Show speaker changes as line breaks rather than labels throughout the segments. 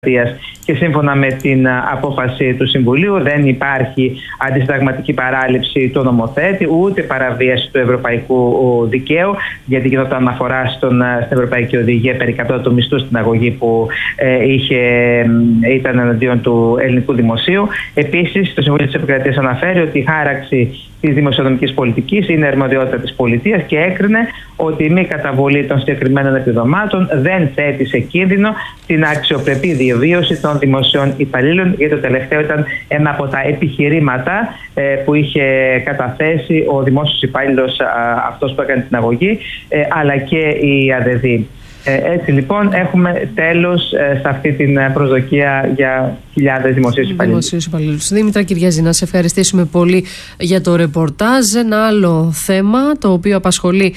και σύμφωνα με την απόφαση του Συμβουλίου δεν υπάρχει αντισυνταγματική παράληψη του νομοθέτη ούτε παραβίαση του ευρωπαϊκού δικαίου, γιατί γινόταν αναφορά στην Ευρωπαϊκή Οδηγία περί κατώτατου μισθού στην αγωγή που ήταν εναντίον του ελληνικού δημοσίου. Επίσης, το Συμβούλιο της Επικρατείας αναφέρει ότι η χάραξη της δημοσιονομικής πολιτικής είναι αρμοδιότητα της πολιτείας και έκρινε ότι η μη καταβολή των συγκεκριμένων επιδομάτων δεν θέτει σε κίνδυνο την αξιοπρεπή διαβίωση των δημοσίων υπαλλήλων, γιατί το τελευταίο ήταν ένα από τα επιχειρήματα που είχε καταθέσει ο δημόσιος υπάλληλος, αυτός που έκανε την αγωγή, αλλά και η ΑΔΔ. Έτσι λοιπόν έχουμε τέλος σε αυτή την προσδοκία για χιλιάδες δημοσίους υπαλλήλους.
Δήμητρα Κυριαζή, να σε ευχαριστήσουμε πολύ για το ρεπορτάζ. Ένα άλλο θέμα το οποίο απασχολεί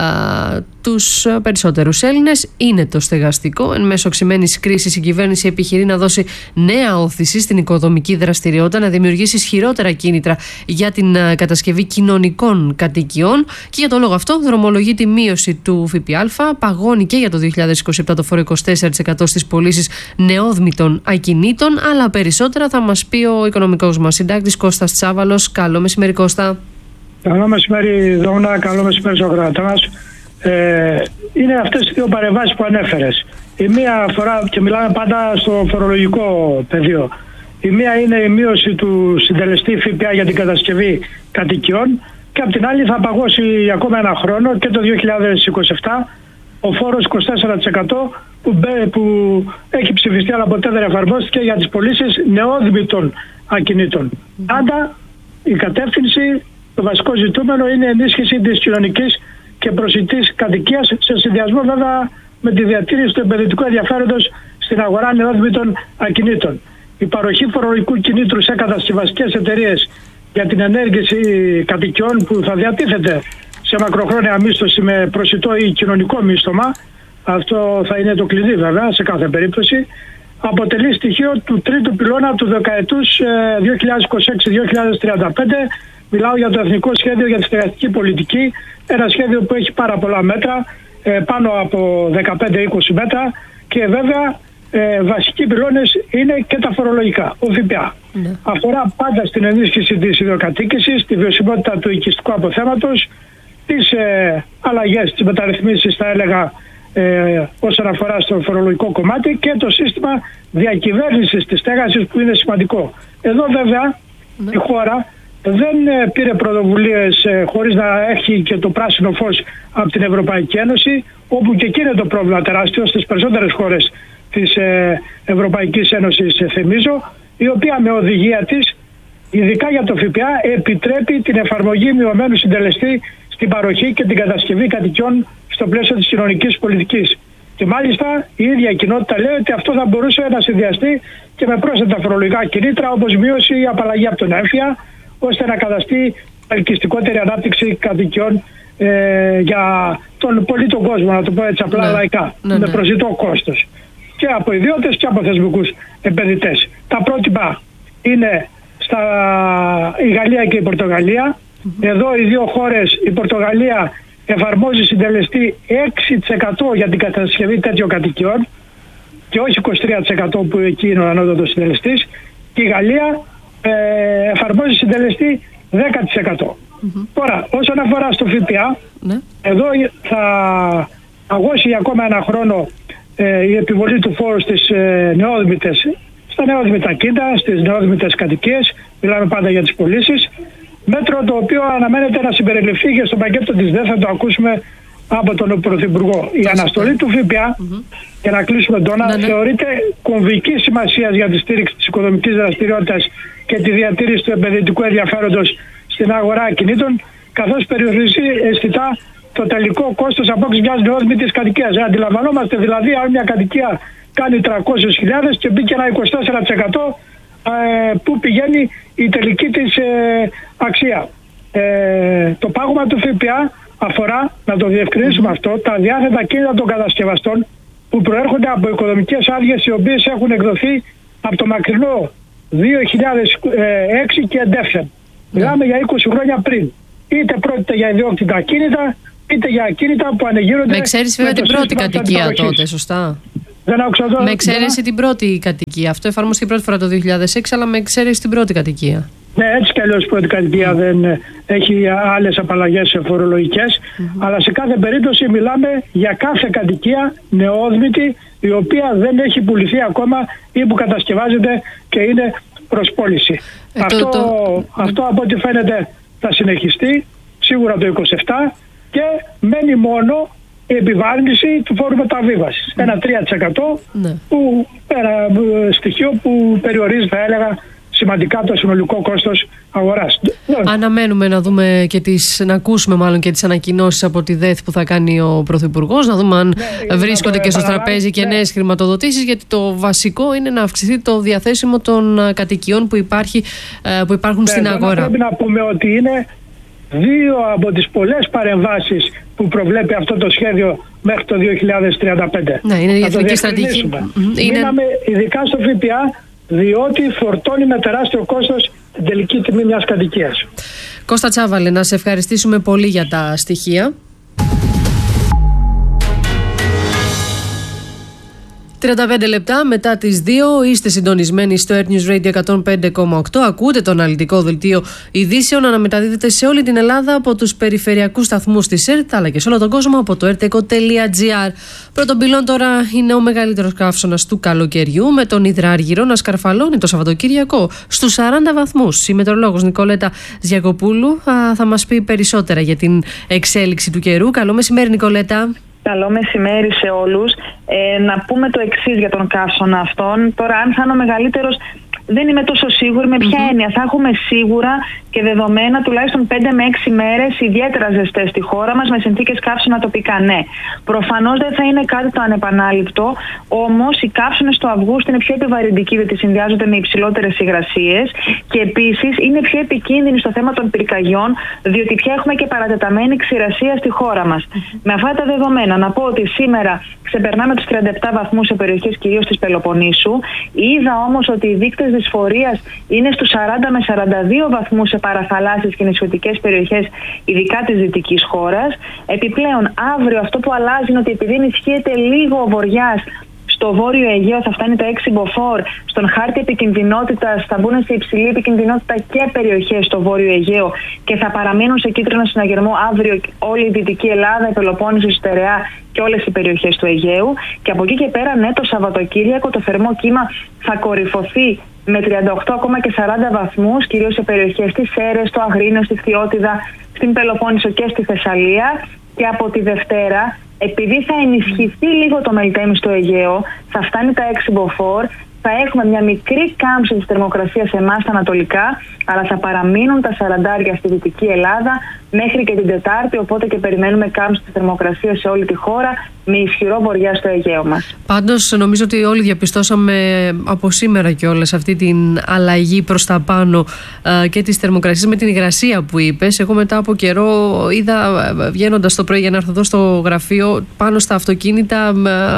τους περισσότερους Έλληνες είναι το στεγαστικό. Εν μέσω οξυμένης κρίσης η κυβέρνηση επιχειρεί να δώσει νέα όθηση στην οικοδομική δραστηριότητα, να δημιουργήσει ισχυρότερα κίνητρα για την κατασκευή κοινωνικών κατοικιών και για το λόγο αυτό δρομολογεί τη μείωση του ΦΠΑ, παγώνει και για το 2027 το φόρο 24% στις πωλήσεις νεόδμητων ακινήτων, αλλά περισσότερα θα μας πει ο οικονομικός μας συντάκτης Κώστας Τσάβαλος. Καλό μεσημέρι, Κώστα.
Καλό μεσημέρι, Δόνα. Καλό μεσημέρι στον ακροατή μας. Είναι αυτές οι δύο παρεμβάσεις που ανέφερες. Η μία αφορά, και μιλάμε πάντα στο φορολογικό πεδίο, η μία είναι η μείωση του συντελεστή ΦΠΑ για την κατασκευή κατοικιών και απ' την άλλη θα παγώσει ακόμα ένα χρόνο και το 2027 ο φόρος 24% που έχει ψηφιστεί αλλά ποτέ δεν εφαρμόστηκε για τις πωλήσεις νεόδμητων ακινήτων. Πάντα η κατεύθυνση, το βασικό ζητούμενο είναι η ενίσχυση της κοινωνικής και προσιτής κατοικίας σε συνδυασμό βέβαια με τη διατήρηση του επενδυτικού ενδιαφέροντος στην αγορά νεόδμητων ακινήτων. Η παροχή φορολογικού κινήτρου σε κατασκευαστικές εταιρείες για την ενέργεια κατοικιών που θα διατίθεται σε μακροχρόνια μίσθωση με προσιτό ή κοινωνικό μίσθωμα, αυτό θα είναι το κλειδί βέβαια σε κάθε περίπτωση, αποτελεί στοιχείο του τρίτου πυλώνα του δεκαετούς 2026-2035. Μιλάω για το Εθνικό Σχέδιο για τη Στεγαστική Πολιτική, ένα σχέδιο που έχει πάρα πολλά μέτρα, πάνω από 15-20 μέτρα, και βέβαια βασικοί πυλώνες είναι και τα φορολογικά, ο ΦΠΑ. Αφορά πάντα στην ενίσχυση της ιδιοκατοίκησης, τη βιωσιμότητα του οικιστικού αποθέματος, τις αλλαγές, τις μεταρρυθμίσεις θα έλεγα όσον αφορά στο φορολογικό κομμάτι και το σύστημα διακυβέρνησης της στέγασης που είναι σημαντικό. Εδώ βέβαια η χώρα δεν πήρε πρωτοβουλίες χωρίς να έχει και το πράσινο φως από την Ευρωπαϊκή Ένωση, όπου και εκεί είναι το πρόβλημα τεράστιο στις περισσότερες χώρες της Ευρωπαϊκής Ένωσης, θυμίζω, η οποία με οδηγία της, ειδικά για το ΦΠΑ, επιτρέπει την εφαρμογή μειωμένου συντελεστή στην παροχή και την κατασκευή κατοικιών στο πλαίσιο της κοινωνικής πολιτικής. Και μάλιστα η ίδια η κοινότητα λέει ότι αυτό θα μπορούσε να συνδυαστεί και με πρόσθετα φορολογικά κινήτρα, όπως μείωση ή απαλλαγή από τον έμφυα, ώστε να καταστεί ελκυστικότερη ανάπτυξη κατοικιών για τον πολίτο κόσμο, να το πω έτσι απλά λαϊκά, με προσιτό κόστος. Και από ιδιώτες και από θεσμικούς επενδυτές. Τα πρότυπα είναι η Γαλλία και η Πορτογαλία. Εδώ οι δύο χώρες, η Πορτογαλία εφαρμόζει συντελεστή 6% για την κατασκευή τέτοιων κατοικιών και όχι 23% που εκεί είναι ο ανώτατος συντελεστής, και η Γαλλία εφαρμόζει συντελεστή 10%. Τώρα, όσον αφορά στο ΦΠΑ, εδώ θα αγώσει για ακόμα ένα χρόνο η επιβολή του φόρου στις στα νεόδμητα κίνητα, στις νεόδμητες κατοικίες, μιλάμε πάντα για τις πωλήσεις, μέτρο το οποίο αναμένεται να συμπεριληφθεί και στο πακέτο της ΔΕ, θα το ακούσουμε από τον Πρωθυπουργό. Η αναστολή του ΦΠΑ, για να κλείσουμε τώρα, θεωρείται κομβική σημασία για τη στήριξη της οικονομικής δραστηριότητας και τη διατήρηση του επενδυτικού ενδιαφέροντος στην αγορά ακινήτων, καθώς περιορίζει αισθητά το τελικό κόστος απόκτησης μιας νεόδμητης κατοικίας. Αντιλαμβανόμαστε δηλαδή αν μια κατοικία κάνει 300.000 και μπήκε ένα 24%, που πηγαίνει η τελική της αξία. Το πάγωμα του ΦΠΑ αφορά, να το διευκρινίσουμε αυτό, τα διάθετα κίνητα των κατασκευαστών που προέρχονται από οικοδομικές άδειες οι οποίες έχουν εκδοθεί από το μακρινό 2006 και εντεύθεν. Μιλάμε για 20 χρόνια πριν. Είτε πρόκειται για ιδιόκτητα ακίνητα, είτε για ακίνητα που ανεγείρονται.
Με εξαίρεση βέβαια την πρώτη κατοικία τότε, σωστά.
Δεν άκουσα
με εξαίρεση την πρώτη κατοικία. Αυτό εφαρμόστηκε πρώτη φορά το 2006, αλλά με εξαίρεση την πρώτη κατοικία.
Ναι, έτσι κι αλλιώς η πρώτη κατοικία δεν έχει άλλες απαλλαγές φορολογικές, αλλά σε κάθε περίπτωση μιλάμε για κάθε κατοικία νεόδμητη, η οποία δεν έχει πουληθεί ακόμα ή που κατασκευάζεται και είναι προς πώληση. Αυτό από ό,τι φαίνεται θα συνεχιστεί σίγουρα το 27 και μένει μόνο η επιβάρυνση του φόρου μεταβίβασης. Ένα 3% ένα στοιχείο που περιορίζει, θα έλεγα, σημαντικά το συνολικό κόστος αγοράς.
Αναμένουμε να δούμε και να ακούσουμε μάλλον και τις ανακοινώσεις από τη ΔΕΘ που θα κάνει ο Πρωθυπουργός, να δούμε αν βρίσκονται και στο τραπέζι και νέες χρηματοδοτήσεις, γιατί το βασικό είναι να αυξηθεί το διαθέσιμο των κατοικιών που υπάρχουν στην αγορά.
Πρέπει να πούμε ότι είναι δύο από τις πολλές παρεμβάσεις που προβλέπει αυτό το σχέδιο μέχρι το 2035.
Ναι, είναι η εθνική στρατηγική.
Μείναμε ειδικά στο ΦΠΑ, διότι φορτώνει με τεράστιο κόστος την τελική τιμή μιας κατοικίας.
Κώστα Τσάβαλε, να σε ευχαριστήσουμε πολύ για τα στοιχεία. 35 λεπτά μετά τις 2 είστε συντονισμένοι στο Earth News Radio 105,8. Ακούτε το αναλυτικό δελτίο ειδήσεων να αναμεταδίδεται σε όλη την Ελλάδα από τους περιφερειακούς σταθμούς της ΕΡΤ, αλλά και σε όλο τον κόσμο από το erteco.gr. Πρώτον πυλών τώρα είναι ο μεγαλύτερος καύσωνας του καλοκαιριού, με τον υδράργυρο να σκαρφαλώνει το Σαββατοκύριακο στους 40 βαθμούς. Η μετεωρολόγος Νικολέτα Ζιακοπούλου θα μας πει περισσότερα για την εξέλιξη του καιρού. Καλό μεσημέρι, Νικολέτα.
Καλό μεσημέρι σε όλους. Να πούμε το εξής για τον καύσωνα αυτόν. Τώρα, αν θα είναι ο μεγαλύτερος, δεν είμαι τόσο σίγουρη με ποια έννοια. Θα έχουμε σίγουρα και δεδομένα τουλάχιστον 5 με 6 μέρες ιδιαίτερα ζεστές στη χώρα μας, με συνθήκες καύσωνα τοπικά. Ναι, προφανώς δεν θα είναι κάτι το ανεπανάληπτο, όμως οι καύσωνες του Αυγούστου είναι πιο επιβαρυντικοί, διότι συνδυάζονται με υψηλότερες υγρασίες και επίσης είναι πιο επικίνδυνοι στο θέμα των πυρκαγιών, διότι πια έχουμε και παρατεταμένη ξηρασία στη χώρα μας. Με αυτά τα δεδομένα, να πω ότι σήμερα ξεπερνάμε τους 37 βαθμούς σε περιοχές κυρίως της Πελοποννήσου. Είδα όμως ότι οι δείκτες δυσφορίας είναι στους 40 με 42 βαθμούς σε παραθαλάσσιες και νησιωτικές περιοχές, ειδικά της δυτικής χώρας. Επιπλέον, αύριο αυτό που αλλάζει είναι ότι επειδή ενισχύεται λίγο ο βοριάς, στο Βόρειο Αιγαίο θα φτάνει τα 6 μποφόρ, στον χάρτη επικινδυνότητας θα μπουν σε υψηλή επικινδυνότητα και περιοχές στο Βόρειο Αιγαίο και θα παραμείνουν σε κίτρινο συναγερμό αύριο όλη η Δυτική Ελλάδα, η Πελοπόννησος, η Στερεά και όλες οι περιοχές του Αιγαίου. Και από εκεί και πέρα, ναι, το Σαββατοκύριακο το θερμό κύμα θα κορυφωθεί με 38 ακόμα και 40 βαθμούς, κυρίως σε περιοχές της Σέρρες, στο Αγρίνιο, στη Φθιώτιδα, στην Πελοπόννησο και στη Θεσσαλία. Και από τη Δευτέρα, επειδή θα ενισχυθεί λίγο το μελτέμι στο Αιγαίο, θα φτάνει τα 6 μποφόρ, θα έχουμε μια μικρή κάμψη της θερμοκρασίας σε εμάς τα ανατολικά, αλλά θα παραμείνουν τα 40 στη Δυτική Ελλάδα μέχρι και την Τετάρτη, οπότε και περιμένουμε κάμψη της θερμοκρασίας σε όλη τη χώρα με ισχυρό βορειά στο Αιγαίο μας.
Πάντως νομίζω ότι όλοι διαπιστώσαμε από σήμερα κιόλας αυτή την αλλαγή προς τα πάνω και της θερμοκρασίας με την υγρασία που είπες. Εγώ μετά από καιρό είδα βγαίνοντας το πρωί για να έρθω εδώ στο γραφείο πάνω στα αυτοκίνητα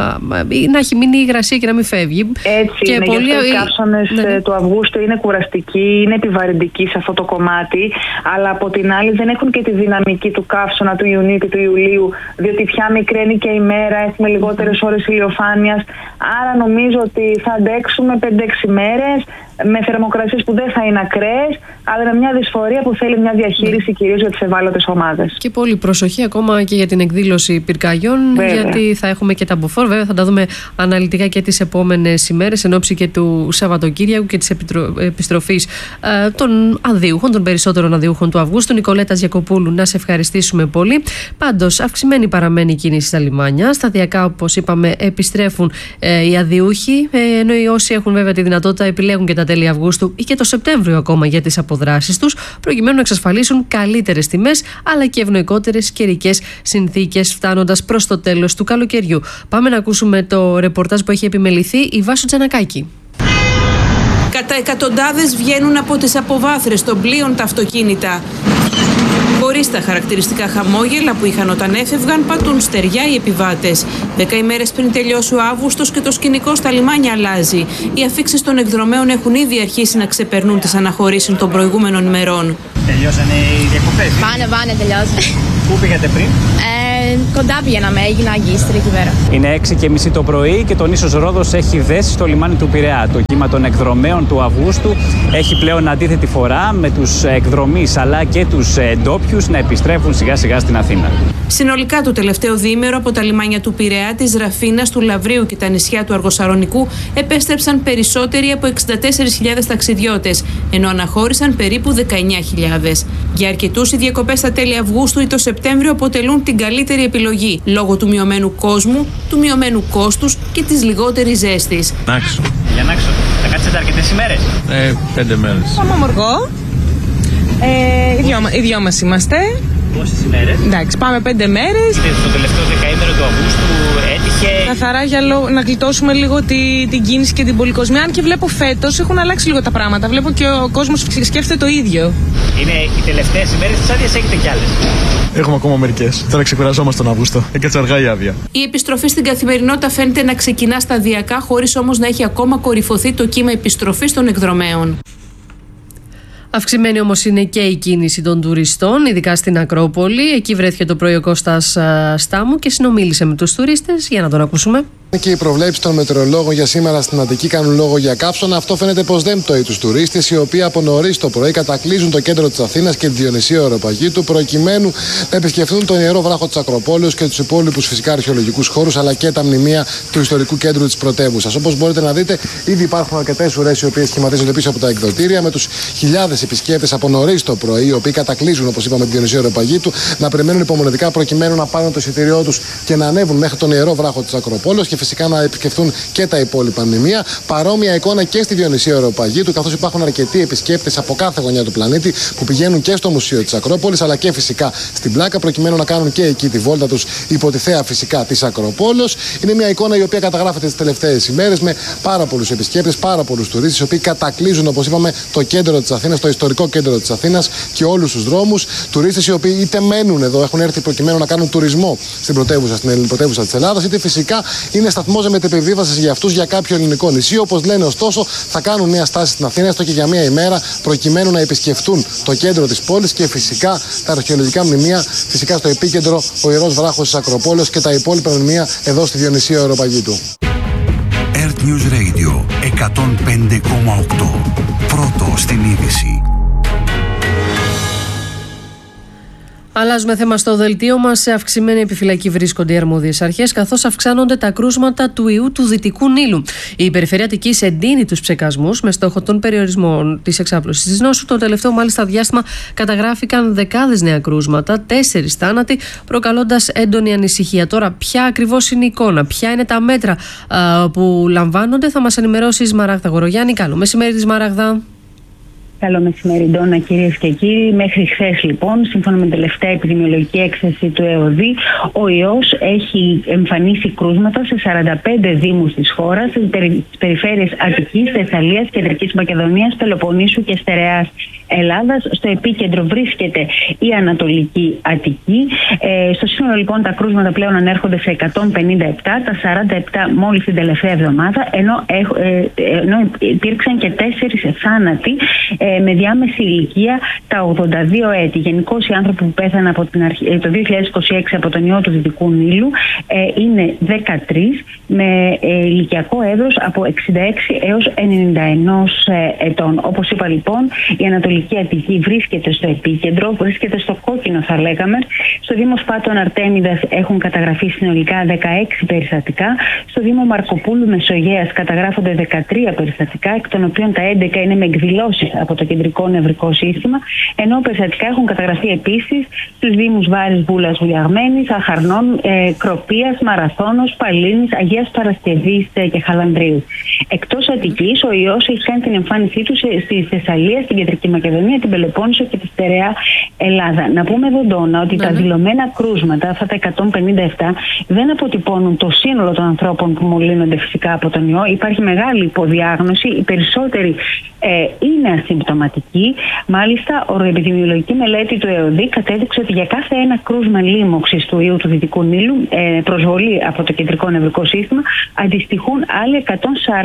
να έχει μείνει η υγρασία και να μην φεύγει.
Έτσι και είναι, πολλοί... οι καύσωνες του Αυγούστου είναι κουραστικοί, είναι επιβαρυντικοί σε αυτό το κομμάτι, αλλά από την άλλη δεν έχουν και τη δυναμική του καύσωνα του Ιουνίου και του Ιουλίου, διότι πια μικραίνει και η μέρα, έχουμε λιγότερες ώρες ηλιοφάνειας, άρα νομίζω ότι θα αντέξουμε 5-6 μέρες με θερμοκρασίες που δεν θα είναι ακραίες, αλλά με μια δυσφορία που θέλει μια διαχείριση κυρίως για τις ευάλωτες ομάδες. Και
πολύ προσοχή ακόμα και για την εκδήλωση πυρκαγιών, γιατί θα έχουμε και τα μποφόρ. Βέβαια θα τα δούμε αναλυτικά και τις επόμενες ημέρες, εν ώψη και του Σαββατοκύριακου και της επιστροφής των αδίουχων, των περισσότερων αδίουχων του Αυγούστου. Νικολέτα Ζιακοπούλου, να σε ευχαριστήσουμε πολύ. Πάντως, αυξημένη παραμένει η κίνηση στα λιμάνια. Σταδιακά, όπως είπαμε, επιστρέφουν οι αδίουχοι, ενώ οι όσοι έχουν βέβαια τη δυνατότητα επιλέγουν και τα τέλη Αυγούστου ή και το Σεπτέμβριο ακόμα για τις αποδράσεις τους, προκειμένου να εξασφαλίσουν καλύτερες τιμές αλλά και ευνοϊκότερες καιρικές συνθήκες, φτάνοντας προς το τέλος του καλοκαιριού. Πάμε να ακούσουμε το ρεπορτάζ που έχει επιμεληθεί η Βάσο Τζανακάκη.
Κατά εκατοντάδες βγαίνουν από τις αποβάθρες των πλοίων τα αυτοκίνητα. Χωρίς τα χαρακτηριστικά χαμόγελα που είχαν όταν έφευγαν, πατούν στεριά οι επιβάτες. 10 ημέρες πριν τελειώσει ο Αύγουστος και το σκηνικό στα λιμάνια αλλάζει. Οι αφίξεις των εκδρομέων έχουν ήδη αρχίσει να ξεπερνούν τις αναχωρήσεις των προηγούμενων ημερών.
Τελειώσανε οι διακοπές?
Πάνε, τελειώσανε.
Πού πήγατε πριν? κοντά πηγαίναμε, έγινα αγκίστρια εκεί πέρα.
Είναι 6:30 το πρωί και το νήσος Ρόδος έχει δέσει στο λιμάνι του Πειραιά. Το κύμα των εκδρομέων του Αυγούστου έχει πλέον αντίθετη φορά, με τους εκδρομείς αλλά και τους ντόπιους να επιστρέφουν σιγά σιγά στην Αθήνα.
Συνολικά το τελευταίο διήμερο από τα λιμάνια του Πειραιά, της Ραφίνας, του Λαβρίου και τα νησιά του Αργοσαρονικού επέστρεψαν περισσότεροι από 64.000 ταξιδιώτες, ενώ αναχώρησαν περίπου 19.000. Για αρκετούς οι διακοπές στα τέλη Αυγούστου ή το Σεπτέμβριο αποτελούν την καλύτερη επιλογή, λόγω του μειωμένου κόσμου, του μειωμένου κόστους και της λιγότερης ζέστης.
Νάξο. Για Νάξο, θα κάτσετε αρκετές ημέρες?
5 μέρες.
Πάμε Μοργό. Οι δυο μας είμαστε.
Πόσες ημέρες?
Εντάξει, πάμε 5 μέρες.
Το τελευταίο δεκαήμερο του Αυγούστου έτυχε.
Καθαρά για να γλιτώσουμε λίγο την κίνηση και την πολυκοσμία. Αν και βλέπω φέτος έχουν αλλάξει λίγο τα πράγματα. Βλέπω και ο κόσμος σκέφτεται το ίδιο.
Είναι οι τελευταίες ημέρες της άδειας, έχετε κι άλλες?
Έχουμε ακόμα μερικές. Τώρα ξεκουραζόμαστε τον Αύγουστο. Έκατσε αργά η άδεια.
Η επιστροφή στην καθημερινότητα φαίνεται να ξεκινά σταδιακά, χωρίς όμως να έχει ακόμα κορυφωθεί το κύμα επιστροφής των εκδρομέων.
Αυξημένη όμως είναι και η κίνηση των τουριστών, ειδικά στην Ακρόπολη. Εκεί βρέθηκε το πρωί ο Κώστας Στάμου και συνομίλησε με τους τουρίστες. Για να τον ακούσουμε.
Και οι προβλέψεις των μετεωρολόγων για σήμερα στην Αττική κάνουν λόγο για κάψωνα. Αυτό φαίνεται πως δεν πτωεί τους τουρίστες, οι οποίοι από νωρίς το πρωί κατακλείζουν το κέντρο της Αθήνας και τη Διονυσίου Αεροπαγήτου, προκειμένου να επισκεφθούν τον ιερό βράχο της Ακροπόλεως και τους υπόλοιπους φυσικά αρχαιολογικούς χώρους, αλλά και τα μνημεία του ιστορικού κέντρου της πρωτεύουσας. Όπως μπορείτε να δείτε, ήδη υπάρχουν αρκετές ουρές οι οποίες σχηματίζονται πίσω από τα εκδοτήρια, με τους χιλιάδες επισκέπτες από νωρίς το πρωί, οι οποίοι κατακλείζουν, όπως είπαμε, τη Διονυσίου Αεροπαγήτου, να περιμένουν υπομονετικά προκειμένου να πάρουν το εισιτήριό τους και να ανέβουν μέχρι τον ιερό βράχο της Ακροπόλεως. Φυσικά να επισκεφθούν και τα υπόλοιπα μνημεία. Παρόμοια εικόνα και στη Διονυσίου Αεροπαγήτου, καθώς υπάρχουν αρκετοί επισκέπτες από κάθε γωνιά του πλανήτη που πηγαίνουν και στο Μουσείο της Ακρόπολης, αλλά και φυσικά στην Πλάκα, προκειμένου να κάνουν και εκεί τη βόλτα τους υπό τη θέα φυσικά της Ακροπόλεως. Είναι μια εικόνα η οποία καταγράφεται τις τελευταίες ημέρες με πάρα πολλούς επισκέπτες, πάρα πολλούς τουρίστες, οι οποίοι κατακλείζουν, όπως είπαμε, το κέντρο της Αθήνας, το ιστορικό κέντρο της Αθήνας και όλους τους δρόμους. Τουρίστες οι οποίοι είτε μένουν εδώ, έχουν έρθει προκειμένου να κάνουν τουρισμό στην πρωτεύουσα, στην ελληνική πρωτεύουσα της Ελλάδας, είτε φυσικά είναι σταθμός μετεπιβίβασης για αυτούς για κάποιο ελληνικό νησί. Όπως λένε, ωστόσο, θα κάνουν μια στάση στην Αθήνα, έστω και για μια ημέρα, προκειμένου να επισκεφτούν το κέντρο της πόλης και φυσικά τα αρχαιολογικά μνημεία, φυσικά στο επίκεντρο ο ιερός βράχος της Ακροπόλεως και τα υπόλοιπα μνημεία εδώ στη Διονυσίου Αεροπαγήτου.
Earth News Radio 105,8. Πρώτο στην είδηση.
Αλλάζουμε θέμα στο δελτίο μας. Σε αυξημένη επιφυλακή βρίσκονται οι αρμόδιες αρχές, καθώς αυξάνονται τα κρούσματα του ιού του Δυτικού Νείλου. Η Περιφέρεια Αττικής εντείνει τους ψεκασμούς με στόχο τον περιορισμό της εξάπλωσης της νόσου. Το τελευταίο μάλιστα διάστημα καταγράφηκαν δεκάδες νέα κρούσματα, 4 θάνατοι, προκαλώντας έντονη ανησυχία. Τώρα, ποια ακριβώς είναι η εικόνα, ποια είναι τα μέτρα που λαμβάνονται, θα μας ενημερώσει η Σμαράγδα Γορογιάννη. Καλό μεσημέρι, τη Σμαράγδα.
Καλό μεσημέρι, Ντόνα, κυρίες και κύριοι. Μέχρι χθες, λοιπόν, σύμφωνα με την τελευταία επιδημιολογική έκθεση του ΕΟΔΗ, ο ιός έχει εμφανίσει κρούσματα σε 45 δήμους της χώρας, στις περιφέρειες Αττικής, Θεσσαλίας, Κεντρικής Μακεδονίας, Πελοποννήσου και Στερεάς Ελλάδας. Στο επίκεντρο βρίσκεται η Ανατολική Αττική. Στο σύνολο, λοιπόν, τα κρούσματα πλέον ανέρχονται σε 157, τα 47 μόλις την τελευταία εβδομάδα, ενώ υπήρξαν και 4 θάνατοι με διάμεση ηλικία τα 82 έτη. Γενικώς οι άνθρωποι που πέθαναν από το 2026 από τον ιό του Δυτικού Νείλου είναι 13, με ηλικιακό εύρος από 66 έως 91 ετών. Όπως είπα, λοιπόν, η Ανατολική Αττική βρίσκεται στο επίκεντρο, βρίσκεται στο κόκκινο, θα λέγαμε. Στο Δήμο Σπάτων Αρτέμιδας έχουν καταγραφεί συνολικά 16 περιστατικά. Στο Δήμο Μαρκοπούλου Μεσογέας καταγράφονται 13 περιστατικά, εκ των οποίων τα 11 είναι με εκδηλώσεις από το κεντρικό νευρικό σύστημα, ενώ περιστατικά έχουν καταγραφεί επίσης στους Δήμους Βάρης, Βούλας, Βουλιαγμένης, Αχαρνών, Κροπίας, Μαραθώνος, Παλίνης, Αγίας Παρασκευής και Χαλανδρίου. Εκτός Αττικής, ο ιός έχει κάνει την εμφάνισή του στη Θεσσαλία, στην Κεντρική Μακεδονία, την Πελοπόννησο και τη Στερεά Ελλάδα. Να πούμε εδώ, Ντόνα, ότι τα δηλωμένα κρούσματα, αυτά τα 157, δεν αποτυπώνουν το σύνολο των ανθρώπων που μολύνονται φυσικά από τον ιό. Υπάρχει μεγάλη υποδιάγνωση. Οι περισσότεροι είναι ασυμπτωματικοί. ασυμπτωματική. Μάλιστα, η επιδημιολογική μελέτη του ΕΟΔΗ κατέδειξε ότι για κάθε ένα κρούσμα λίμωξης του ιού του Δυτικού Νείλου, προσβολή από το κεντρικό νευρικό σύστημα, αντιστοιχούν άλλοι 140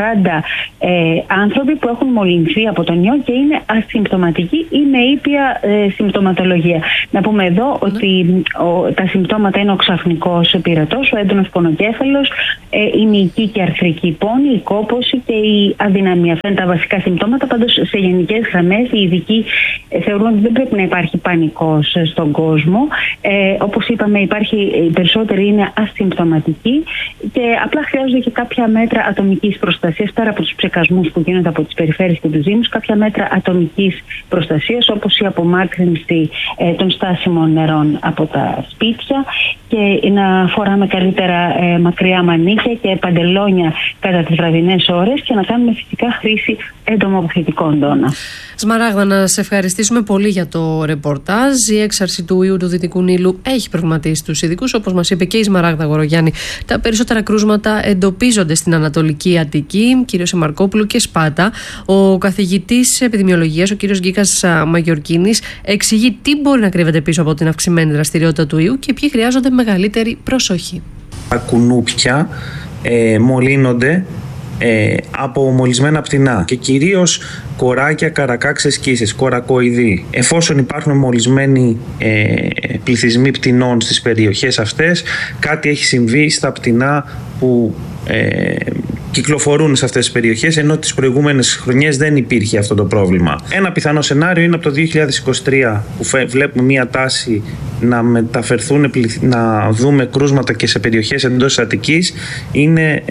άνθρωποι που έχουν μολυνθεί από τον ιό και είναι ασυμπτωματικοί ή με ήπια συμπτωματολογία. Να πούμε εδώ ότι τα συμπτώματα είναι ο ξαφνικός πυρετός, ο έντονος πονοκέφαλος, η μυϊκή και αρθρική πόνη, η κόπωση και η αδυναμία. Αυτά είναι τα βασικά συμπτώματα. Πάντως, σε γενικές γραμμές, οι ειδικοί θεωρούν ότι δεν πρέπει να υπάρχει πανικός στον κόσμο. Όπως είπαμε, οι περισσότεροι είναι ασυμπτωματικοί και απλά χρειάζονται και κάποια μέτρα ατομικής προστασίας, πέρα από τους ψεκασμούς που γίνονται από τις περιφέρειες και τους δήμους, κάποια μέτρα ατομικής προστασίας, όπως η απομάκρυνση των στάσιμων νερών από τα σπίτια και να φοράμε καλύτερα μακριά μανίκια και παντελόνια κατά τις βραδινές ώρες και να κάνουμε φυσικά χρήση εντομοποθητικών ντόνα.
Σμαράγδα, να σε ευχαριστήσουμε πολύ για το ρεπορτάζ. Η έξαρση του ιού του Δυτικού Νείλου έχει προβληματίσει τους ειδικούς. Όπως μας είπε και η Σμαράγδα Γορογιάννη, τα περισσότερα κρούσματα εντοπίζονται στην Ανατολική Αττική, κυρίως σε Μαρκόπουλο και Σπάτα. Ο καθηγητής επιδημιολογίας, ο κύριος Γκίκας Μαγιορκίνης, εξηγεί τι μπορεί να κρύβεται πίσω από την αυξημένη δραστηριότητα του ιού και ποιοι χρειάζονται μεγαλύτερη προσοχή.
Τα κουνούπια μολύνονται από μολυσμένα πτηνά και κυρίως κοράκια, καρακάξες, σκύσες, κορακοειδή. Εφόσον υπάρχουν μολυσμένοι πληθυσμοί πτηνών στις περιοχές αυτές, κάτι έχει συμβεί στα πτηνά που κυκλοφορούν σε αυτές τις περιοχές, ενώ τις προηγούμενες χρονιές δεν υπήρχε αυτό το πρόβλημα. Ένα πιθανό σενάριο είναι από το 2023 που βλέπουμε μία τάση να μεταφερθούν, να δούμε κρούσματα και σε περιοχές εντός της Αττικής. Είναι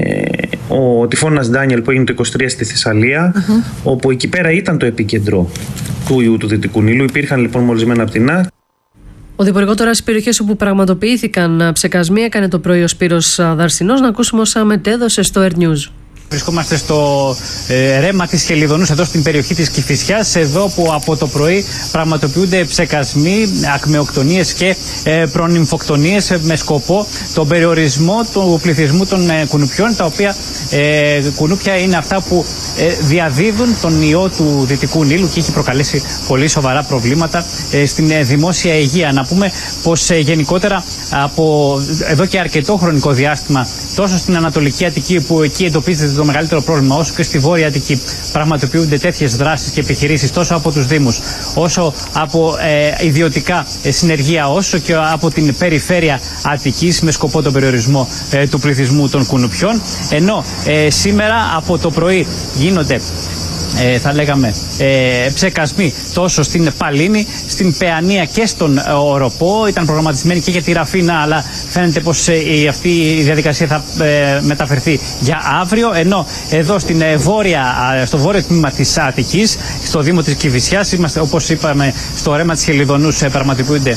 ο τυφώνας Ντάνιελ που έγινε το 2023 στη Θεσσαλία, όπου εκεί πέρα ήταν το επίκεντρο του ιού του Δυτικού Νείλου. Υπήρχαν λοιπόν μολυσμένα πτηνά.
Ο Διπουργός τώρα στις περιοχές όπου πραγματοποιήθηκαν ψεκασμοί έκανε το πρωί ο Σπύρος Δαρσινός. Να ακούσουμε όσα μετέδωσε στο Air News.
Βρισκόμαστε στο ρέμα της Χελιδονούς, εδώ στην περιοχή της Κηφισιάς, εδώ που από το πρωί πραγματοποιούνται ψεκασμοί, ακμεοκτονίες και προνυμφοκτονίες με σκοπό τον περιορισμό του πληθυσμού των κουνουπιών, τα οποία κουνούπια είναι αυτά που διαδίδουν τον ιό του Δυτικού Νείλου και έχει προκαλέσει πολύ σοβαρά προβλήματα στην δημόσια υγεία. Να πούμε πως γενικότερα από εδώ και αρκετό χρονικό διάστημα, τόσο στην Ανατολική Αττική που εκεί εντοπίζεται το μεγαλύτερο πρόβλημα, όσο και στη Βόρεια Αττική πραγματοποιούνται τέτοιες δράσεις και επιχειρήσεις τόσο από τους Δήμους, όσο από ιδιωτικά συνεργεία, όσο και από την περιφέρεια Αττικής με σκοπό τον περιορισμό του πληθυσμού των κουνουπιών. Ενώ σήμερα από το πρωί γίνονται θα λέγαμε ψεκασμοί τόσο στην Παλίνη, στην Παιανία και στον Οροπό. Ήταν προγραμματισμένοι και για τη Ραφίνα, αλλά φαίνεται πως αυτή η διαδικασία θα μεταφερθεί για αύριο. Ενώ εδώ στο βόρειο τμήμα της Αττικής, στο Δήμο της Κηφισιάς, είμαστε, όπως είπαμε, στο ρέμα της Χελιδονούς πραγματοποιούνται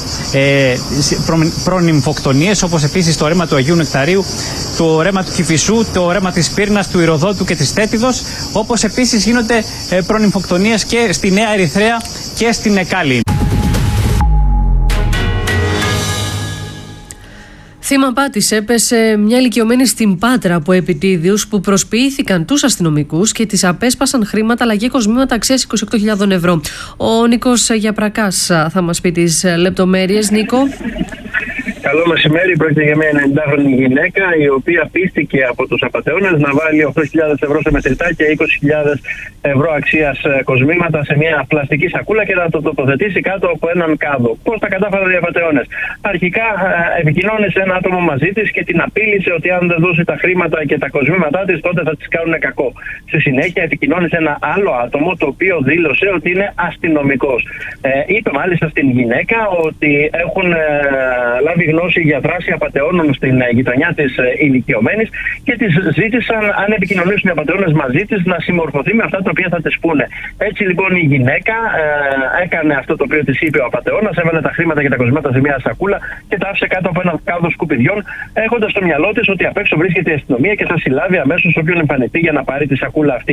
προνυμφοκτονίες, όπως επίσης στο ρέμα του Αγίου Νεκταρίου, το ρέμα του Κηφισού, το ρέμα της Πύρνας, του Ηρωδότου και της Τέτιδος, όπως επίσης γίνονται προνυμφοκτονίες και στη Νέα Ερυθρέα και στην Εκάλη.
Θύμα απάτης έπεσε μια ηλικιωμένη στην Πάτρα από επιτίδιους που προσποιήθηκαν τους αστυνομικούς και τις απέσπασαν χρήματα αλλά και κοσμήματα αξίας 28.000 ευρώ. Ο Νίκος Γιαπρακάς θα μας πει τις λεπτομέρειες. Νίκο.
Καλό μεσημέρι. Πρόκειται για μια 90χρονη γυναίκα η οποία πίστηκε από τους απατεώνες να βάλει 8.000 ευρώ σε μετρητά και 20.000 ευρώ αξίας κοσμήματα σε μια πλαστική σακούλα και να το τοποθετήσει κάτω από έναν κάδο. Πώς τα κατάφεραν οι απατεώνες? Αρχικά επικοινώνησε ένα άτομο μαζί της και την απείλησε ότι αν δεν δώσει τα χρήματα και τα κοσμήματά της τότε θα της κάνουν κακό. Στη συνέχεια επικοινώνησε ένα άλλο άτομο το οποίο δήλωσε ότι είναι αστυνομικός. Είπε μάλιστα στην γυναίκα ότι έχουν λάβει γνώση για δράση απατεώνων στην γειτονιά της ηλικιωμένης και της ζήτησαν, αν επικοινωνήσουν οι απατεώνες μαζί της, να συμμορφωθεί με αυτά τα οποία θα της πούνε. Έτσι λοιπόν η γυναίκα έκανε αυτό το οποίο της είπε ο απατεώνας, έβαλε τα χρήματα και τα κοσμήματα σε μια σακούλα και τα άφησε κάτω από ένα κάδο σκουπιδιών, έχοντας στο μυαλό της ότι απ' έξω βρίσκεται η αστυνομία και θα συλλάβει αμέσως όποιον εμφανιστεί για να πάρει τη σακούλα αυτή.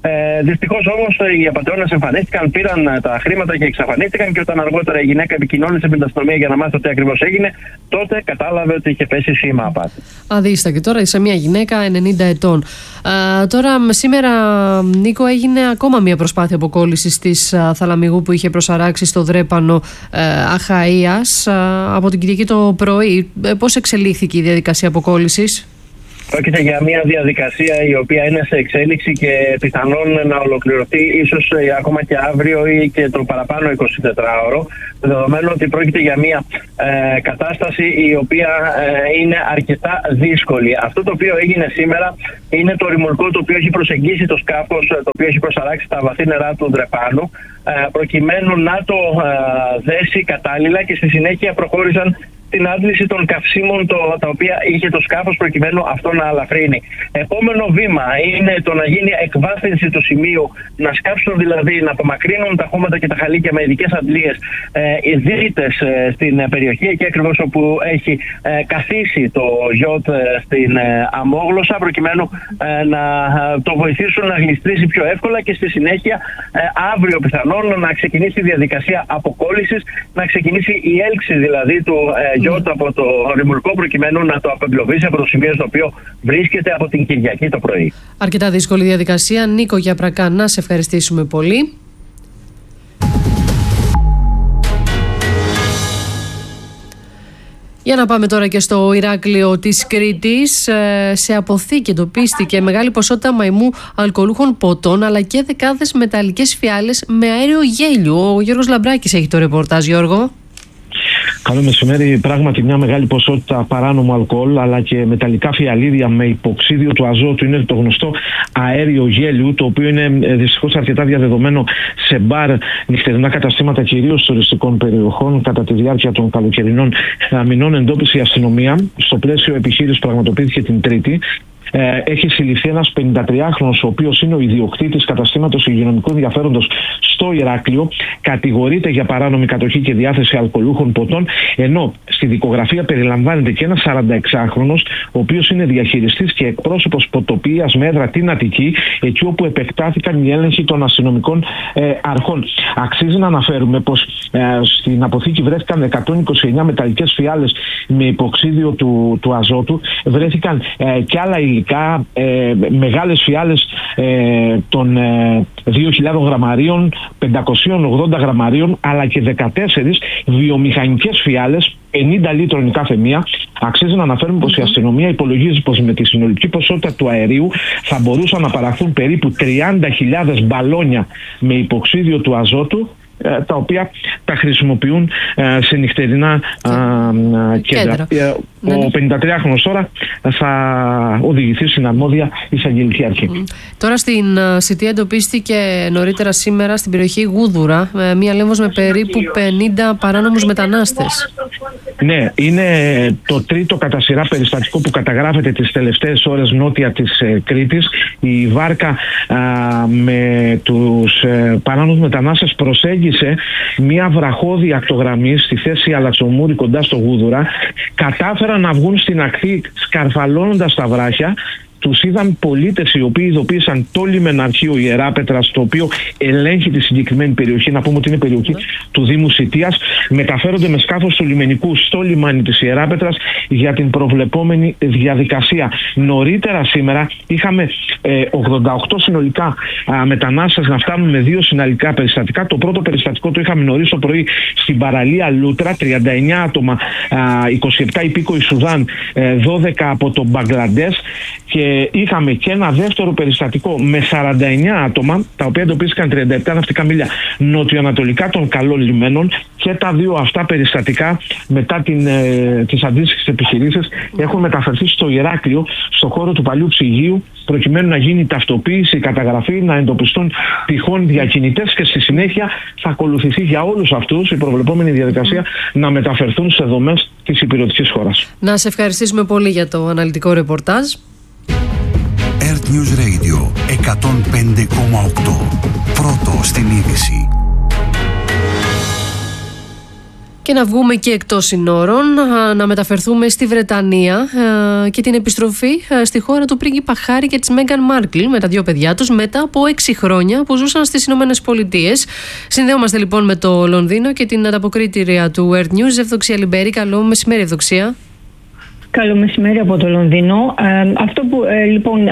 Δυστυχώς όμως οι απατεώνες εμφανίστηκαν, πήραν τα χρήματα και εξαφανίστηκαν, και όταν αργότερα η γυναίκα επικοινώνησε με την αστυνομία για να μάθει τι ακριβώς έγινε, τότε κατάλαβε ότι είχε πέσει θύμα απάτη.
Αδίστακη τώρα σε μια γυναίκα 90 ετών. Τώρα σήμερα, Νίκο, έγινε ακόμα μια προσπάθεια αποκόλλησης της Θαλαμιγού που είχε προσαράξει στο Δρέπανο Αχαΐας από την Κυριακή το πρωί. Πώς εξελίχθηκε η διαδικασία αποκόλλησης?
Πρόκειται για μια διαδικασία η οποία είναι σε εξέλιξη και πιθανόν να ολοκληρωθεί ίσως ακόμα και αύριο ή και το παραπάνω 24ωρο, δεδομένου ότι πρόκειται για μια κατάσταση η οποία είναι αρκετά δύσκολη. Αυτό το οποίο έγινε σήμερα είναι το ρημουλκό το οποίο έχει προσεγγίσει το σκάφος, το οποίο έχει προσαράξει τα βαθύ νερά του Δρεπάνου, προκειμένου να το δέσει κατάλληλα, και στη συνέχεια προχώρησαν την άντληση των καυσίμων τα οποία είχε το σκάφος, προκειμένου αυτό να αλαφρύνει. Επόμενο βήμα είναι το να γίνει εκβάθυνση του σημείου, να σκάψουν δηλαδή, να απομακρύνουν τα χώματα και τα χαλίκια με ειδικές αντλίες οι δίτες στην περιοχή, εκεί ακριβώς όπου έχει καθίσει το γιότ στην αμόγλωσσα, προκειμένου να το βοηθήσουν να γλιστρήσει πιο εύκολα, και στη συνέχεια αύριο πιθανόν να ξεκινήσει η διαδικασία αποκόλλησης, να ξεκινήσει η έλξη δηλαδή του γιότ από το ρημουλκό, προκειμένου να το απεγκλωβίσει από το σημείο στο οποίο βρίσκεται από την Κυριακή το πρωί.
Αρκετά δύσκολη διαδικασία. Νίκο Γιαπρακά, να σε ευχαριστήσουμε πολύ. Για να πάμε τώρα και στο Ηράκλειο της Κρήτης. Σε αποθήκη εντοπίστηκε μεγάλη ποσότητα μαϊμού αλκοολούχων ποτών, αλλά και δεκάδες μεταλλικές φιάλες με αέριο γέλιου. Ο Γιώργος Λαμπράκης έχει το ρεπορτάζ. Γιώργο.
Καλό μεσημέρι. Πράγματι, μια μεγάλη ποσότητα παράνομου αλκοόλ αλλά και μεταλλικά φιαλίδια με υποξίδιο του αζότου. Είναι το γνωστό αέριο γέλιου, το οποίο είναι δυστυχώς αρκετά διαδεδομένο σε μπαρ, νυχτερινά καταστήματα κυρίως τουριστικών περιοχών. Κατά τη διάρκεια των καλοκαιρινών μηνών εντόπισε η αστυνομία. Στο πλαίσιο επιχείρησης που πραγματοποιήθηκε την Τρίτη, έχει συλληφθεί ένας 53χρονος, ο οποίος είναι ο ιδιοκτήτης καταστήματος υγειονομικού ενδιαφέροντος στο Ηράκλειο. Κατηγορείται για παράνομη κατοχή και διάθεση αλκοολούχων ποτών, ενώ στη δικογραφία περιλαμβάνεται και ένας 46χρονος, ο οποίος είναι διαχειριστής και εκπρόσωπος ποτοποιίας με έδρα την Αττική, εκεί όπου επεκτάθηκαν οι έλεγχοι των αστυνομικών αρχών. Αξίζει να αναφέρουμε πως στην αποθήκη βρέθηκαν 129 μεταλλικές φιάλες με υποξίδιο του αζότου, βρέθηκαν και άλλα υλικά, μεγάλες φιάλες των 2.000 γραμμαρίων, 580 γραμμαρίων, αλλά και 14 βιομηχανικές φιάλες 50 λίτρων η κάθε μία. Αξίζει να αναφέρουμε πως η αστυνομία υπολογίζει πως με τη συνολική ποσότητα του αερίου θα μπορούσαν να παραχθούν περίπου 30.000 μπαλόνια με υποξίδιο του αζότου, τα οποία τα χρησιμοποιούν σε νυχτερινά κέντρα. Ο 53χρονος τώρα θα οδηγηθεί στην αρμόδια εισαγγελική αρχή.
Τώρα στην Σιτία εντοπίστηκε νωρίτερα σήμερα στην περιοχή Γούδουρα μία λέμβος με περίπου 50 παράνομους μετανάστες.
Ναι, είναι το τρίτο κατά σειρά περιστατικό που καταγράφεται τις τελευταίες ώρες νότια της Κρήτης. Η βάρκα με τους παράνομους μετανάστες προσέγγισε μια βραχώδη ακτογραμμή στη θέση Αλαξομούρη κοντά στο Γούδουρα. Κατάφεραν να βγουν στην ακτή σκαρφαλώνοντας τα βράχια. Τους είδαν πολίτες οι οποίοι ειδοποίησαν το λιμεναρχείο Ιεράπετρας, το οποίο ελέγχει τη συγκεκριμένη περιοχή. Να πούμε ότι είναι περιοχή του Δήμου Σιτίας. Μεταφέρονται με σκάφος του λιμενικού στο λιμάνι της Ιεράπετρας για την προβλεπόμενη διαδικασία. Νωρίτερα σήμερα είχαμε 88 συνολικά μετανάστες να φτάνουν με 2 συναλλικά περιστατικά. Το πρώτο περιστατικό το είχαμε νωρίς το πρωί στην παραλία Λούτρα, 39 άτομα, 27 υπήκοοι Σουδάν, 12 από το Μπαγκλαντές, και είχαμε και ένα δεύτερο περιστατικό με 49 άτομα, τα οποία εντοπίστηκαν 37 ναυτικά μίλια νοτιοανατολικά των Καλών Λιμένων, και τα δύο αυτά περιστατικά μετά τις αντίστοιχες επιχειρήσεις έχουν μεταφερθεί στο Ηράκλειο, στο χώρο του παλιού ψυγείου, προκειμένου να γίνει ταυτοποίηση, καταγραφή, να εντοπιστούν τυχόν διακινητές, και στη συνέχεια θα ακολουθηθεί για όλους αυτούς η προβλεπόμενη διαδικασία να μεταφερθούν σε δομές της υπηρετικής χώρας.
Να σε ευχαριστήσουμε πολύ για το αναλυτικό ρεπορτάζ.
Earth News Radio 105,8. Πρώτο στην είδηση.
Και να να βγούμε και εκτός συνόρων, να μεταφερθούμε στη Βρετανία και την επιστροφή στη χώρα του πρίγκιπα Χάρη και της Μέγκαν Μάρκλ με τα 2 παιδιά τους μετά από 6 χρόνια που ζούσαν στις Ηνωμένες Πολιτείες. Συνδέομαστε λοιπόν με το Λονδίνο και την ανταποκρίτρια του Earth News, Ευδοξία Λιμπέρη. Καλό μεσημέρι, Ευδοξία.
Καλό μεσημέρι από το Λονδίνο. Αυτό που λοιπόν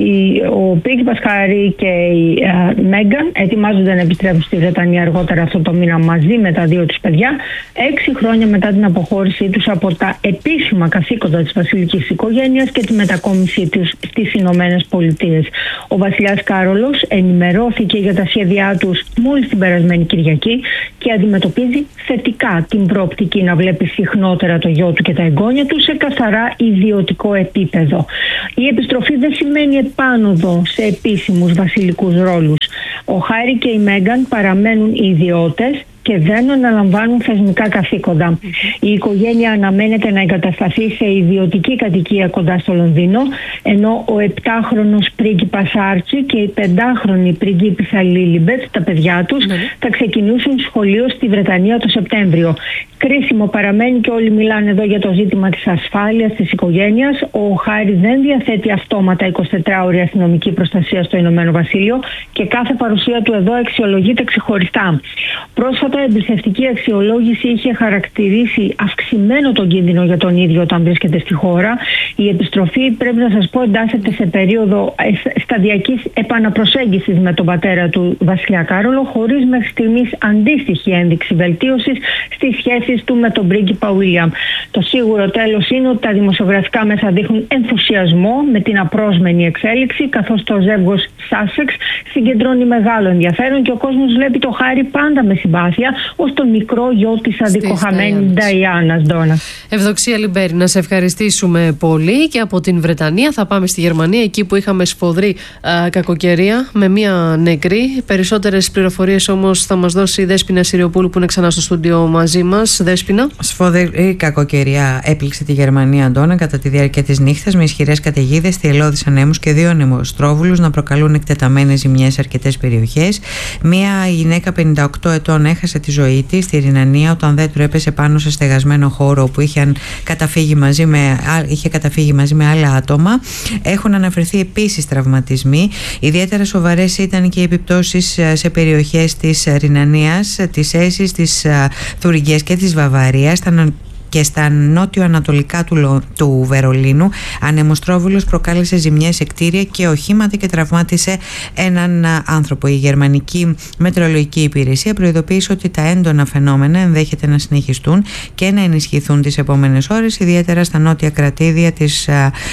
ο πρίγκιπας Χάρη και η Μέγκαν ετοιμάζονται να επιστρέψουν στη Βρετανία αργότερα αυτό το μήνα μαζί με τα 2 τους παιδιά, 6 χρόνια μετά την αποχώρησή τους από τα επίσημα καθήκοντα της βασιλικής οικογένειας και τη μετακόμισή τους στις Ηνωμένες Πολιτείες. Ο βασιλιάς Κάρολος ενημερώθηκε για τα σχέδιά τους μόλις την περασμένη Κυριακή και αντιμετωπίζει θετικά την προοπτική να βλέπει συχνότερα το γιο του και τα εγγόνια του σε καθαρά ιδιωτικό επίπεδο. Η επιστροφή δεν σημαίνει επάνωδο σε επίσημους βασιλικούς ρόλους. Ο Χάρη και η Μέγκαν παραμένουν ιδιώτες και δεν αναλαμβάνουν θεσμικά καθήκοντα. Η οικογένεια αναμένεται να εγκατασταθεί σε ιδιωτική κατοικία κοντά στο Λονδίνο, ενώ ο 7χρονος πρίγκιπας Άρτσι και η 5χρονη πριγκίπισσα Λίλιμπετ, τα παιδιά τους, θα ξεκινήσουν σχολείο στη Βρετανία το Σεπτέμβριο. Κρίσιμο παραμένει και όλοι μιλάνε εδώ για το ζήτημα της ασφάλειας της οικογένειας. Ο Χάρη δεν διαθέτει αυτόματα 24ωρη αστυνομική προστασία στο Ηνωμένο Βασίλειο και κάθε παρουσία του εδώ αξιολογείται ξεχωριστά. Πρόσφατα, εμπιστευτική αξιολόγηση είχε χαρακτηρίσει αυξημένο τον κίνδυνο για τον ίδιο όταν βρίσκεται στη χώρα. Η επιστροφή, πρέπει να σας πω, εντάσσεται σε περίοδο σταδιακής επαναπροσέγγισης με τον πατέρα του βασιλιά Κάρολο, χωρίς μέχρι στιγμής αντίστοιχη ένδειξη βελτίωσης στις σχέσεις του με τον πρίγκιπα Βίλιαμ. Το σίγουρο τέλος είναι ότι τα δημοσιογραφικά μέσα δείχνουν ενθουσιασμό με την απρόσμενη εξέλιξη, καθώς το ζεύγος Σάσεξ συγκεντρώνει μεγάλο ενδιαφέρον και ο κόσμος βλέπει το Χάρη πάντα με συμπάθεια ως τον μικρό γιο της αδικοχαμένης Νταϊάνας, Ντόνα.
Ευδοξία Λιμπέρη, να σε ευχαριστήσουμε πολύ και από την Βρετανία θα πάμε στη Γερμανία, εκεί που είχαμε σφοδρή κακοκαιρία με μία νεκρή. Περισσότερες πληροφορίες όμως θα μας δώσει η Δέσποινα Συριοπούλου που είναι ξανά στο στούντιο μαζί μας. Δέσποινα.
Σφοδρή κακοκαιρία έπληξε τη Γερμανία, Αντώνα, κατά τη διάρκεια της νύχτας, με ισχυρές καταιγίδες, θυελλώδεις ανέμους και 2 ανεμοστρόβιλους να προκαλούν εκτεταμένες ζημιές σε αρκετές περιοχές. Μία γυναίκα 58 ετών έχασε τη ζωή της στη Ρινανία όταν δέντρο έπεσε πάνω σε στεγασμένο χώρο όπου είχε καταφύγει μαζί με άλλα άτομα. Έχουν αναφερθεί επίσης τραυματισμοί. Ιδιαίτερα σοβαρές ήταν και οι επιπτώσεις σε περιοχές της Ρινανίας, της Έσης, της Θουριγκίας και της Βαβαρίας και στα νότιο-ανατολικά του Βερολίνου. Ανεμοστρόβιλος προκάλεσε ζημιές σε κτίρια και οχήματα και τραυμάτισε έναν άνθρωπο. Η Γερμανική Μετεωρολογική Υπηρεσία προειδοποίησε ότι τα έντονα φαινόμενα ενδέχεται να συνεχιστούν και να ενισχυθούν τις επόμενες ώρες, ιδιαίτερα στα νότια κρατήδια της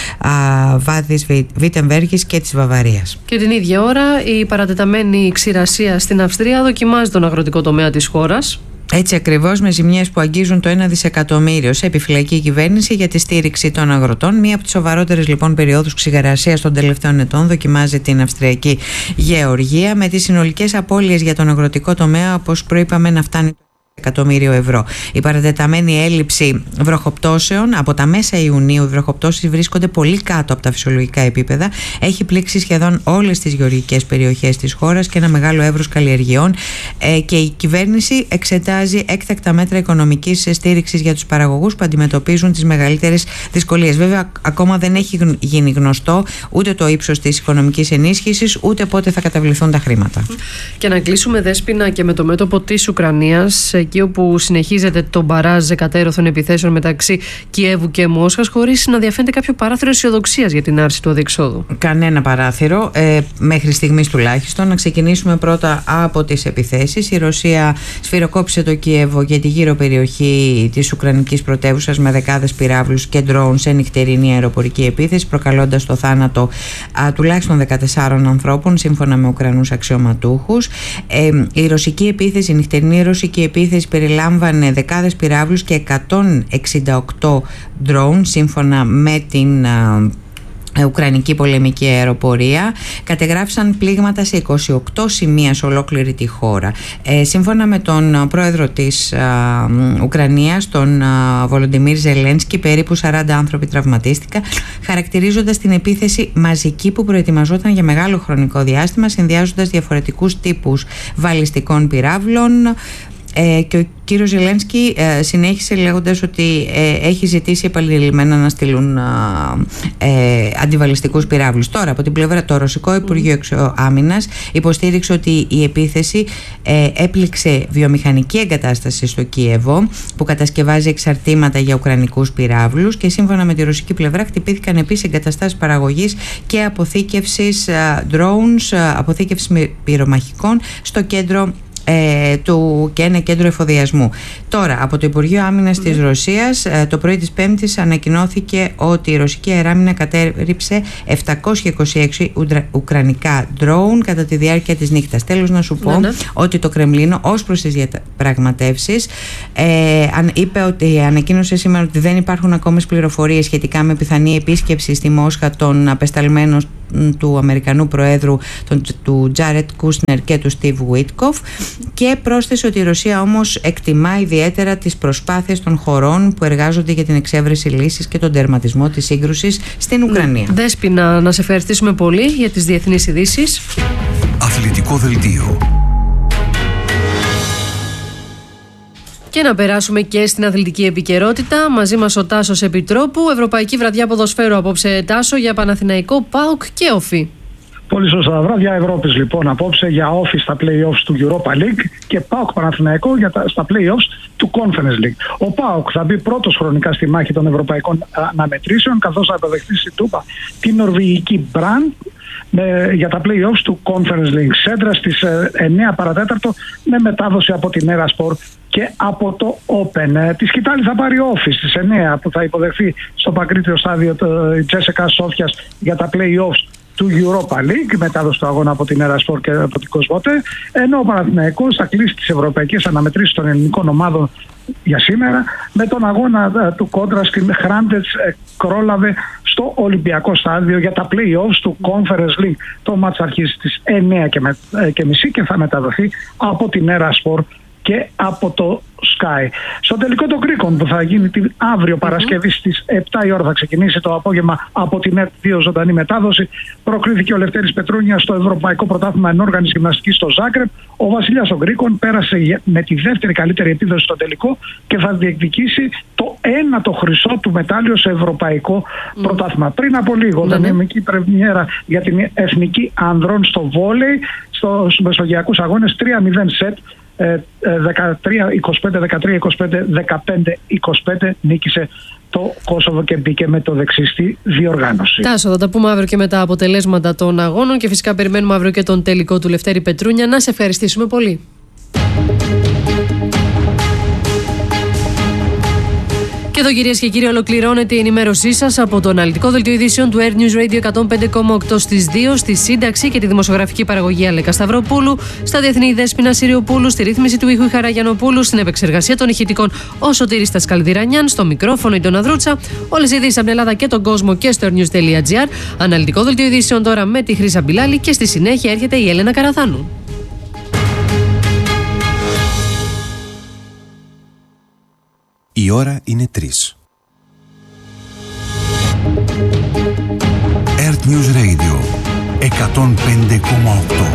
Βάδης Βίτεμβέργης και της Βαβαρίας.
Και την ίδια ώρα η παρατεταμένη ξηρασία στην Αυστρία δοκιμάζει τον αγροτικό τομέα της χώρας.
Έτσι ακριβώς, με ζημιές που αγγίζουν το 1 δισεκατομμύριο σε επιφυλακή κυβέρνηση για τη στήριξη των αγροτών. Μία από τις σοβαρότερες λοιπόν περιόδους ξηρασίας των τελευταίων ετών δοκιμάζει την Αυστριακή Γεωργία, με τις συνολικές απώλειες για τον αγροτικό τομέα, όπως προείπαμε, να φτάνει εκατομμύριο ευρώ. Η παρατεταμένη έλλειψη βροχοπτώσεων από τα μέσα Ιουνίου, οι βροχοπτώσεις βρίσκονται πολύ κάτω από τα φυσιολογικά επίπεδα. Έχει πλήξει σχεδόν όλες τις γεωργικές περιοχές της χώρας και ένα μεγάλο εύρος καλλιεργειών και η κυβέρνηση εξετάζει έκτακτα μέτρα οικονομικής στήριξης για τους παραγωγούς που αντιμετωπίζουν τις μεγαλύτερες δυσκολίες. Βέβαια, ακόμα δεν έχει γίνει γνωστό ούτε το ύψος της οικονομικής ενίσχυσης, ούτε πότε θα καταβληθούν τα χρήματα.
Και να κλείσουμε, Δέσποινα, και με το μέτωπο της Ουκρανίας, εκεί όπου συνεχίζεται το μπαράζ εκατέρωθων επιθέσεων μεταξύ Κιέβου και Μόσχας, χωρίς να διαφαίνεται κάποιο παράθυρο αισιοδοξίας για την άρση του αδιεξόδου.
Κανένα παράθυρο, μέχρι στιγμής τουλάχιστον. Να ξεκινήσουμε πρώτα από τις επιθέσεις. Η Ρωσία σφυροκόπησε το Κιέβο και τη γύρω περιοχή της Ουκρανικής πρωτεύουσας με δεκάδες πυράβλους και ντρόουν σε νυχτερινή αεροπορική επίθεση, προκαλώντας το θάνατο τουλάχιστον 14 ανθρώπων, σύμφωνα με Ουκρανούς αξιωματούχους. Η ρωσική επίθεση, η νυχτερινή ρωσική επίθεση περιλάμβανε δεκάδες πυράβλους και 168 ντρόουν, σύμφωνα με την Ουκρανική πολεμική αεροπορία. Κατεγράφησαν πλήγματα σε 28 σημεία σε ολόκληρη τη χώρα. Σύμφωνα με τον πρόεδρο της Ουκρανίας, τον Βολοντιμίρ Ζελένσκι, περίπου 40 άνθρωποι τραυματίστηκαν, χαρακτηρίζοντας την επίθεση μαζική που προετοιμαζόταν για μεγάλο χρονικό διάστημα, συνδυάζοντας διαφορετικούς τύπους βαλιστικών πυράβλων, και ο κύριος Ζελένσκι συνέχισε λέγοντας ότι έχει ζητήσει επανειλημμένα να στείλουν αντιβαλιστικούς πυράβλους. Τώρα, από την πλευρά, το Ρωσικό Υπουργείο Άμυνας υποστήριξε ότι η επίθεση έπληξε βιομηχανική εγκατάσταση στο Κίεβο που κατασκευάζει εξαρτήματα για ουκρανικούς πυράβλους, και σύμφωνα με τη ρωσική πλευρά χτυπήθηκαν επίσης εγκαταστάσεις παραγωγής και αποθήκευσης drones, αποθήκευση πυρομαχικών στο κέντρο και ένα κέντρο εφοδιασμού. Τώρα, από το Υπουργείο Άμυνας της Ρωσίας, το πρωί της Πέμπτης ανακοινώθηκε ότι η ρωσική αεράμινα κατέριψε 726 ουκρανικά drone κατά τη διάρκεια της νύχτας. Τέλος, να σου πω ότι το Κρεμλίνο, ως προς τις διαπραγματεύσεις, ανακοίνωσε σήμερα ότι δεν υπάρχουν ακόμη πληροφορίες σχετικά με πιθανή επίσκεψη στη Μόσχα των απεσταλμένων του Αμερικανού Προέδρου, του Τζάρετ Κούσνερ και του Στίβ Βίτκοφ, και πρόσθεσε ότι η Ρωσία όμως εκτιμά ιδιαίτερα τις προσπάθειες των χωρών που εργάζονται για την εξέβρεση λύσης και τον τερματισμό της σύγκρουσης στην Ουκρανία.
Δέσποινα, να σε ευχαριστήσουμε πολύ για τις διεθνείς ειδήσεις.
Αθλητικό δελτίο.
Και να περάσουμε και στην αθλητική επικαιρότητα. Μαζί μας ο Τάσος Επιτρόπου. Ευρωπαϊκή βραδιά ποδοσφαίρου απόψε, Τάσο, για Παναθηναϊκό, ΠΑΟΚ και ΟΦΗ.
Πολύ σωστά. Βράδια Ευρώπης λοιπόν απόψε για ΟΦΗ στα play-offs του Europa League και ΠΑΟΚ Παναθηναϊκό στα play-offs του Conference League. Ο ΠΑΟΚ θα μπει πρώτος χρονικά στη μάχη των ευρωπαϊκών αναμετρήσεων, καθώς θα αποδεχτεί στην Τούμπα την νορβηγική Brand για τα play-offs του Conference League. Σέντρα στις 9 παρατέταρτο με μετάδοση από την Erasport και από το Open. Τη σκητάλη θα πάρει Όφη στις 9 που θα υποδεχθεί στο παγκρίτιο στάδιο η Τσέσεκα Σόφιας για τα play-offs του Europa League, μετάδοση του αγώνα από την Erasport και από την Κοσμοτέ, ενώ ο Παναθηναϊκός θα κλείσει τις ευρωπαϊκές αναμετρήσεις των ελληνικών ομάδων για σήμερα με τον αγώνα του κόντρα στην Χράντετς Κρόλαβε στο Ολυμπιακό στάδιο για τα play-offs του Conference League. Το μάτς αρχίζει στις 9:30 και θα μεταδοθεί από την Erasport και από το Sky. Στο τελικό των Κρίκων που θα γίνει την αύριο Παρασκευή στις 7 η ώρα, θα ξεκινήσει το απόγευμα από την ΕΡΤ2 ζωντανή μετάδοση. Προκρίθηκε ο Λευτέρης Πετρούνιας στο Ευρωπαϊκό Πρωτάθλημα Ενόργανης Γυμναστικής στο Ζάγκρεπ. Ο Βασιλιάς των Κρίκων πέρασε με τη δεύτερη καλύτερη επίδοση στο τελικό και θα διεκδικήσει το ένατο χρυσό του μετάλλιο σε Ευρωπαϊκό Πρωτάθλημα. Πριν από λίγο, δανειακή πρεμιέρα για την Εθνική Ανδρών στο βόλεϊ, στους Μεσογειακούς Αγώνες, 3-0 σετ. 13-25, 13-25, 15-25 νίκησε το Κόσοβο και μπήκε με το δεξί στη διοργάνωση.
Τάσο, θα τα πούμε αύριο και με τα αποτελέσματα των αγώνων και φυσικά περιμένουμε αύριο και τον τελικό του Λευτέρη Πετρούνια. Να σε ευχαριστήσουμε πολύ. Και εδώ, κυρίες και κύριοι, ολοκληρώνεται η ενημέρωσή σας από το αναλυτικό δελτίο ειδήσεων του Air News Radio 105,8 στις 2, στη σύνταξη και τη δημοσιογραφική παραγωγή Αλέκα Σταυροπούλου, στα διεθνή Δέσποινα Συριοπούλου, στη ρύθμιση του ήχου η Χαραγιανοπούλου, στην επεξεργασία των ηχητικών ο Σωτήρης Τασκαλδηρανιάν, στο μικρόφωνο η Ντόνα Δρούτσα. Όλες οι ειδήσεις από την Ελλάδα και τον κόσμο και στο airnews.gr. Αναλυτικό δελτίο ειδήσεων τώρα με τη Χρύσα Μπιλάλη και στη συνέχεια έρχεται η Έλενα Καραθάνου.
Η ώρα είναι 3. Earth News Radio 105,8.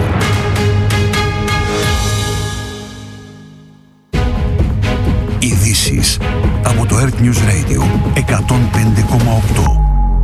Ειδήσεις από το Earth News Radio 105,8.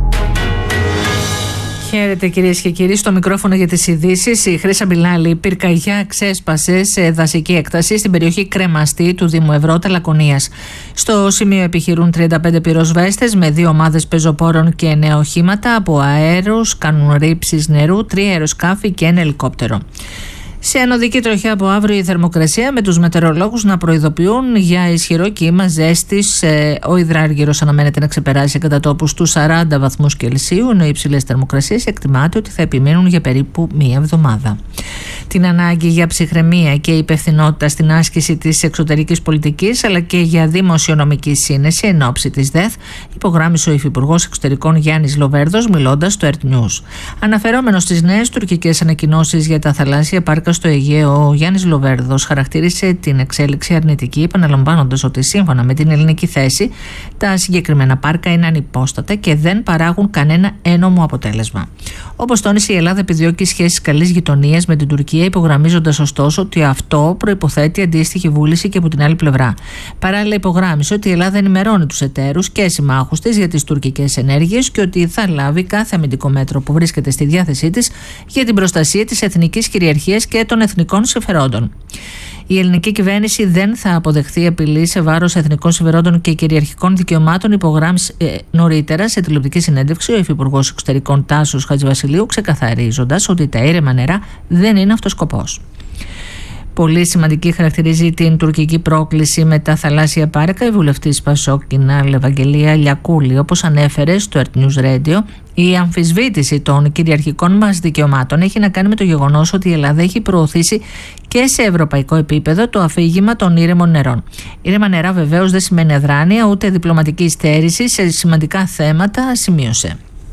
Χαίρετε, κυρίες και κύριοι, στο μικρόφωνο για τις ειδήσεις η Χρύσα Μπιλάλη. Πυρκαγιά ξέσπασε σε δασική έκταση στην περιοχή Κρεμαστή του Δήμου Ευρώτα Λακωνίας. Στο σημείο επιχειρούν 35 πυροσβέστες με 2 ομάδες πεζοπόρων και 9 οχήματα από αέρους, κάνουν ρήψεις νερού, 3 αεροσκάφη και 1 ελικόπτερο. Σε ανωδική τροχιά από αύριο η θερμοκρασία, με τους μετεωρολόγους να προειδοποιούν για ισχυρό κύμα ζέστης. Ο υδράργυρος αναμένεται να ξεπεράσει κατά τόπους τους 40 βαθμούς Κελσίου, ενώ οι υψηλές θερμοκρασίες εκτιμάται ότι θα επιμείνουν για περίπου μία εβδομάδα. Την ανάγκη για ψυχραιμία και υπευθυνότητα στην άσκηση της εξωτερικής πολιτικής, αλλά και για δημοσιονομική σύνεση εν ώψη της ΔΕΘ, υπογράμμισε ο Υφυπουργός Εξωτερικών Γιάννης Λοβέρδος, μιλώντας στο Earth News. Αναφερόμενος στις νέες τουρκικές ανακοινώσεις για τα θαλάσσια πάρκα στο Αιγαίο, ο Γιάννης Λοβέρδος χαρακτήρισε την εξέλιξη αρνητική, επαναλαμβάνοντας ότι σύμφωνα με την ελληνική θέση, τα συγκεκριμένα πάρκα είναι ανυπόστατα και δεν παράγουν κανένα ένομο αποτέλεσμα. Όπως τόνισε, η Ελλάδα επιδιώκει σχέσεις καλής γειτονίας με την Τουρκία Τουρκία, υπογραμμίζοντας ωστόσο ότι αυτό προϋποθέτει αντίστοιχη βούληση και από την άλλη πλευρά. Παράλληλα, υπογράμμισε ότι η Ελλάδα ενημερώνει τους εταίρους και συμμάχους της για τις τουρκικές ενέργειες και ότι θα λάβει κάθε αμυντικό μέτρο που βρίσκεται στη διάθεσή της για την προστασία της εθνικής κυριαρχίας και των εθνικών συμφερόντων. Η ελληνική κυβέρνηση δεν θα αποδεχθεί απειλή σε βάρος εθνικών συμφερόντων και κυριαρχικών δικαιωμάτων, υπογράμμισε νωρίτερα σε τηλεοπτική συνέντευξη ο Υφυπουργός Εξωτερικών Τάσος Χατζηβασιλείου, ξεκαθαρίζοντας ότι τα ήρεμα νερά δεν είναι αυτός σκοπός. Πολύ σημαντική χαρακτηρίζει την τουρκική πρόκληση με τα θαλάσσια πάρκα η βουλευτής Πασόκ Κινάλ Ευαγγελία Λιακούλη. Όπως ανέφερε στο Earth News Radio, η αμφισβήτηση των κυριαρχικών μας δικαιωμάτων έχει να κάνει με το γεγονός ότι η Ελλάδα έχει προωθήσει και σε ευρωπαϊκό επίπεδο το αφήγημα των ήρεμων νερών. Ήρεμα νερά βεβαίως δεν σημαίνει αδράνεια ούτε διπλωματική στέρηση σε σημαντικά θέματα, σημείωσε.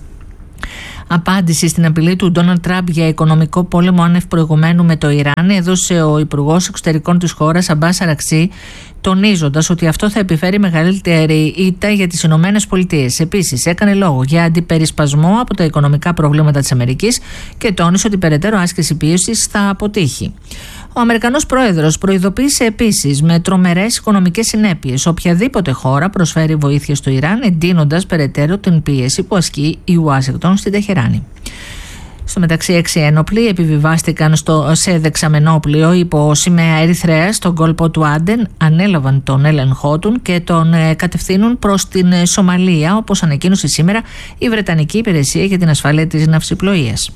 Απάντηση στην απειλή του Ντόναλντ Τραμπ για οικονομικό πόλεμο άνευ προηγουμένου με το Ιράν έδωσε ο Υπουργός Εξωτερικών της χώρας Αμπάς Αραξή, τονίζοντας ότι αυτό θα επιφέρει μεγαλύτερη ήττα για τις Ηνωμένες Πολιτείες. Επίσης, έκανε λόγο για αντιπερισπασμό από τα οικονομικά προβλήματα της Αμερικής και τόνισε ότι περαιτέρω άσκηση πίεσης θα αποτύχει. Ο Αμερικανός πρόεδρος προειδοποίησε επίσης με τρομερές οικονομικές συνέπειες οποιαδήποτε χώρα προσφέρει βοήθεια στο Ιράν, εντείνοντας περαιτέρω την πίεση που ασκεί η Ουάσιγκτον στην Τεχεράνη. Στο μεταξύ, 6 ένοπλοι επιβιβάστηκαν σε δεξαμενόπλιο υπό σημαία Ερυθρέας στον κόλπο του Άντεν, ανέλαβαν τον έλεγχό του και τον κατευθύνουν προς την Σομαλία, όπως ανακοίνωσε σήμερα η Βρετανική Υπηρεσία για την Ασφάλεια της Ναυσιπλοείας.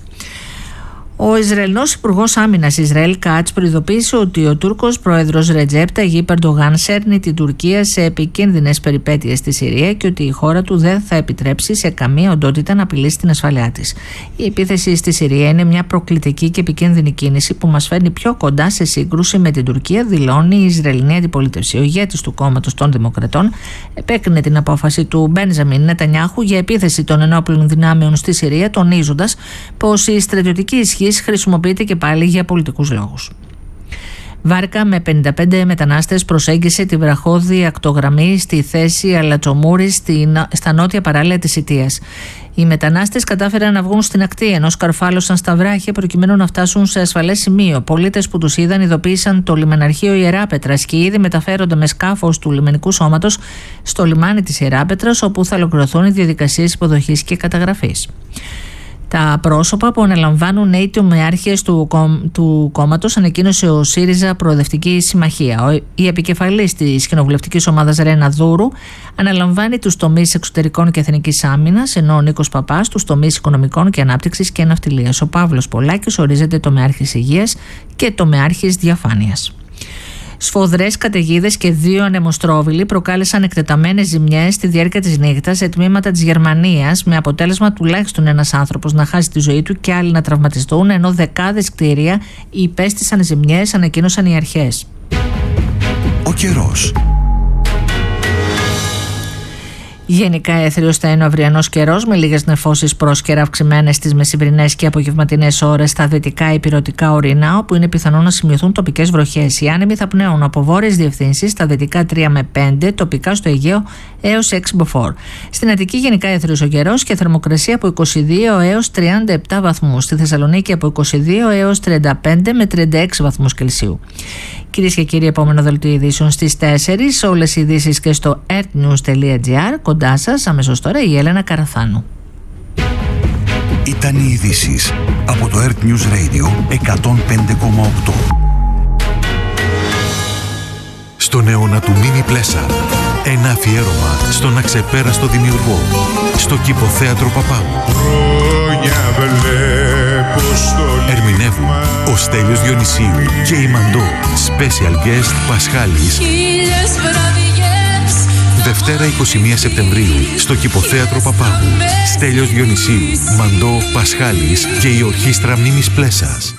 Ο Ισραηλινός Υπουργός Άμυνας Ισραήλ Κάτς προειδοποίησε ότι ο Τούρκος πρόεδρος Ρετζέπ Ταγιίπ Ερντογάν σέρνει την Τουρκία σε επικίνδυνες περιπέτειες στη Συρία και ότι η χώρα του δεν θα επιτρέψει σε καμία οντότητα να απειλήσει την ασφάλειά της. Η επίθεση στη Συρία είναι μια προκλητική και επικίνδυνη κίνηση που μας φέρνει πιο κοντά σε σύγκρουση με την Τουρκία, δηλώνει η Ισραηλινή αντιπολίτευση. Ο ηγέτης του κόμματος των Δημοκρατών επέκρινε την απόφαση του Μπένζαμιν Νετανιάχου για επίθεση των ενόπλων δυνάμεων στη Συρία, τονίζοντας πως η στρατιωτική ισχύ χρησιμοποιείται και πάλι για πολιτικούς λόγους. Βάρκα με 55 μετανάστες προσέγγισε τη βραχώδη ακτογραμμή στη θέση Αλατσομούρη στα νότια παράλια της Ιτίας. Οι μετανάστες κατάφεραν να βγουν στην ακτή ενώ σκαρφάλωσαν στα βράχια προκειμένου να φτάσουν σε ασφαλές σημείο. Πολίτες που τους είδαν ειδοποίησαν το λιμεναρχείο Ιεράπετρας και ήδη μεταφέρονται με σκάφος του λιμενικού σώματος στο λιμάνι της Ιεράπετρας, όπου θα ολοκληρωθούν οι διαδικασίες υποδοχής και καταγραφής. Τα πρόσωπα που αναλαμβάνουν νέοι τομεάρχες του κόμματος ανακοίνωσε ο ΣΥΡΙΖΑ Προοδευτική Συμμαχία. Η επικεφαλής της κοινοβουλευτικής ομάδας Ρένα Δούρου αναλαμβάνει τους τομείς εξωτερικών και εθνικής άμυνας, ενώ ο Νίκος Παπάς τους τομείς οικονομικών και ανάπτυξης και ναυτιλίας. Ο Παύλος Πολάκης ορίζεται τομεάρχης υγείας και τομεάρχης διαφάνειας. Σφοδρές καταιγίδες και 2 ανεμοστρόβιλοι προκάλεσαν εκτεταμένες ζημιές στη διάρκεια της νύχτας σε τμήματα της Γερμανίας, με αποτέλεσμα τουλάχιστον ένας άνθρωπος να χάσει τη ζωή του και άλλοι να τραυματιστούν, ενώ δεκάδες κτίρια υπέστησαν ζημιές, ανακοίνωσαν οι αρχές.
Ο καιρός.
Γενικά έθριος θα είναι ο αυριανός καιρός με λίγες νεφώσεις πρόσκαιρα αυξημένες στις μεσημβρινές και απογευματινές ώρες στα δυτικά ηπειρωτικά ορεινά, όπου είναι πιθανό να σημειωθούν τοπικές βροχές. Οι άνεμοι θα πνέουν από βόρειες διευθύνσεις στα δυτικά 3 με 5, τοπικά στο Αιγαίο έως 6 μποφόρ. Στην Αττική γενικά έθριος ο καιρός και θερμοκρασία από 22 έως 37 βαθμούς. Στη Θεσσαλονίκη από 22 έως 35 με 36 βαθμούς Κελσίου. Κυρίες και κύριοι, επόμενο δελτίο ειδήσεων στις 4. Όλες οι ειδήσεις και στο earthnews.gr. Κοντά σας αμέσως τώρα η Έλενα Καραθάνου.
Ήταν οι ειδήσεις από το Earth News Radio 105,8. Στον αιώνα του Μίνι Πλέσα, ένα αφιέρωμα στον αξεπέραστο δημιουργό, στο Κηποθέατρο Παπάγου. Ερμηνεύουν ο Στέλιος Διονυσίου και η Μαντώ. Special guest Πασχάλης. Δευτέρα 21 Σεπτεμβρίου στο Κηποθέατρο Παπάγου. Στέλιος Διονυσίου, Μαντώ, Πασχάλης και η Ορχήστρα Μίμης Πλέσας.